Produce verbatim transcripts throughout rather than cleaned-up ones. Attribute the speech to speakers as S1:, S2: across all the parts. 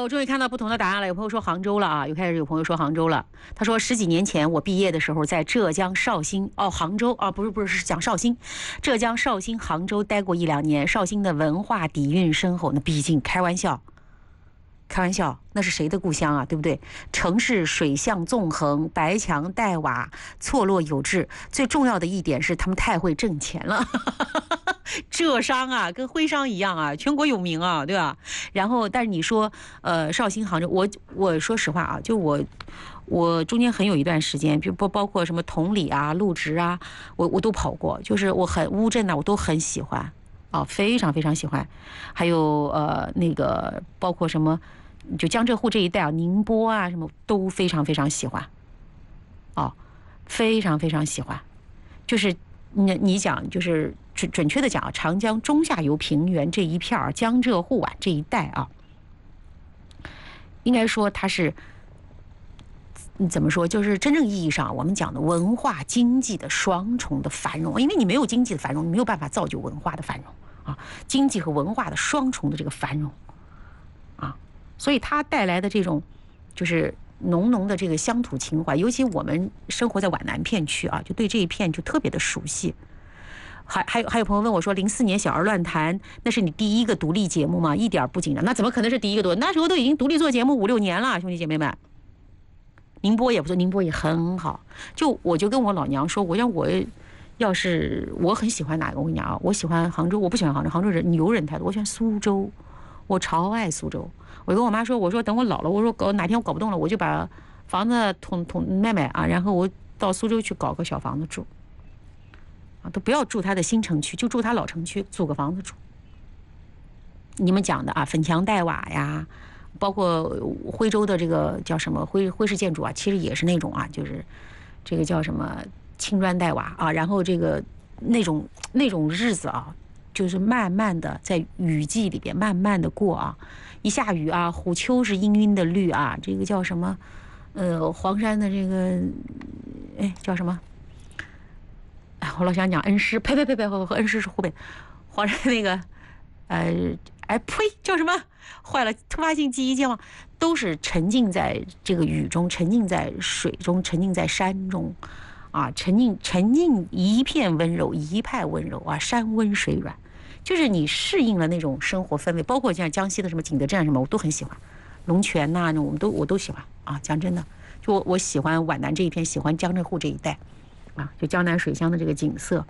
S1: 我终于看到不同的答案了。有朋友说杭州了啊，又开始有朋友说杭州了。他说十几年前我毕业的时候在浙江绍兴哦，杭州啊，不是不是是讲绍兴，浙江绍兴、杭州待过一两年。绍兴的文化底蕴深厚，那毕竟开玩笑。开玩笑，那是谁的故乡啊？对不对？城市水巷纵横，白墙黛瓦，错落有致。最重要的一点是，他们太会挣钱了。浙商啊，跟徽商一样啊，全国有名啊，对吧？然后，但是你说，呃，绍兴、杭州，我我说实话啊，就我我中间很有一段时间，就包包括什么同里啊、陆直啊，我我都跑过，就是我很乌镇呢、啊，我都很喜欢啊，非常非常喜欢。还有呃，那个包括什么。就江浙沪这一带啊，宁波啊，什么都非常非常喜欢，哦，非常非常喜欢。就是你你讲，就是准准确的讲啊，长江中下游平原这一片儿，江浙沪皖这一带啊，应该说它是怎么说？就是真正意义上我们讲的文化经济的双重的繁荣。因为你没有经济的繁荣，你没有办法造就文化的繁荣啊，经济和文化的双重的这个繁荣。所以它带来的这种就是浓浓的这个乡土情怀，尤其我们生活在皖南片区啊，就对这一片就特别的熟悉。还还有还有朋友问我说，零四年小儿乱谈那是你第一个独立节目吗？一点不紧张，那怎么可能是第一个独立？那时候都已经独立做节目五六年了，兄弟姐妹们。宁波也不错，宁波也很好。就我就跟我老娘说，我想我要是我很喜欢哪个，我跟你讲啊，我喜欢杭州，我不喜欢杭州，杭州人牛人太多，我喜欢苏州，我超爱苏州。我跟我妈说，我说等我老了，我说搞哪天我搞不动了，我就把房子统统卖卖啊，然后我到苏州去搞个小房子住，啊，都不要住他的新城区，就住他老城区，租个房子住。你们讲的啊，粉墙黛瓦呀，包括徽州的这个叫什么徽徽式建筑啊，其实也是那种啊，就是这个叫什么青砖黛瓦啊，然后这个那种那种日子啊。就是慢慢的在雨季里边慢慢的过啊，一下雨啊，虎丘是氤氲的绿啊，这个叫什么？呃，黄山的这个，哎，叫什么？哎，我老想讲恩施，呸呸呸呸，和恩施是湖北，黄山那个，呃，哎呸，叫什么？坏了，突发性记忆健忘，都是沉浸在这个雨中，沉浸在水中，沉浸在山中。啊，沉浸沉浸一片温柔，一派温柔啊，山温水软，就是你适应了那种生活氛围，包括像江西的什么景德镇什么，我都很喜欢，龙泉呐、啊，我们都我都喜欢啊。讲真的，就我我喜欢皖南这一片，喜欢江浙沪这一带，啊，就江南水乡的这个景色。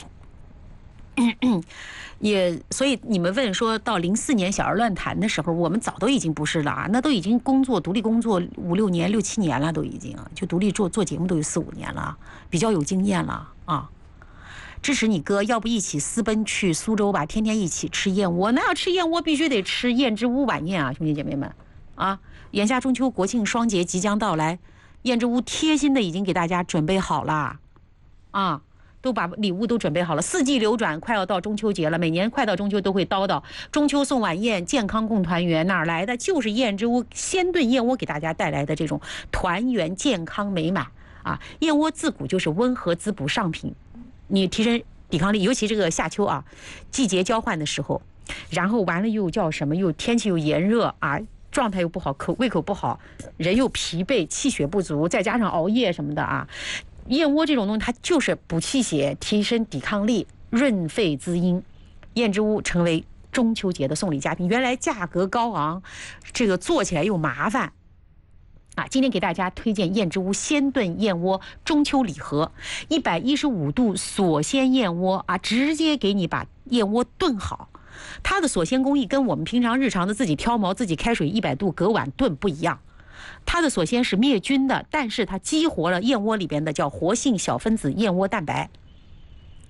S1: 也，所以你们问说到零四年小儿乱谈的时候，我们早都已经不是了啊，那都已经工作独立工作五六年、六七年了，都已经就独立做做节目都有四五年了，比较有经验了啊。支持你哥，要不一起私奔去苏州吧，天天一起吃燕窝。那要吃燕窝，必须得吃燕之屋晚宴啊，兄弟姐妹们啊！眼下中秋国庆双节即将到来，燕之屋贴心的已经给大家准备好了啊。都把礼物都准备好了，四季流转，快要到中秋节了。每年快到中秋都会叨叨中秋送晚宴，健康共团圆，哪儿来的？就是燕之屋鲜炖燕窝给大家带来的这种团圆、健康、美满啊！燕窝自古就是温和滋补上品，你提升抵抗力，尤其这个夏秋啊，季节交换的时候，然后完了又叫什么？又天气又炎热啊，状态又不好，口胃口不好，人又疲惫，气血不足，再加上熬夜什么的啊。燕窝这种东西，它就是补气血、提升抵抗力、润肺滋阴。燕之屋成为中秋节的送礼佳品。原来价格高昂，这个做起来又麻烦啊！今天给大家推荐燕之屋鲜炖燕窝中秋礼盒，一百一十五度锁鲜燕窝啊，直接给你把燕窝炖好。它的锁鲜工艺跟我们平常日常的自己挑毛、自己开水一百度隔碗炖不一样。它的锁鲜是灭菌的，但是它激活了燕窝里边的叫活性小分子燕窝蛋白，